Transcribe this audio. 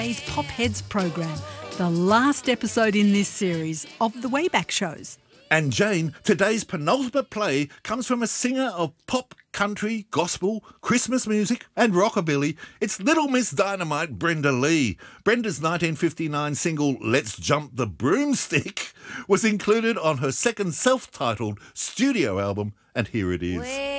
Today's Pop Heads program, the last episode in this series of the Wayback Shows. And Jane, today's penultimate play comes from a singer of pop, country, gospel, Christmas music and rockabilly. It's Little Miss Dynamite, Brenda Lee. Brenda's 1959 single Let's Jump the Broomstick was included on her second self-titled studio album, and here it is.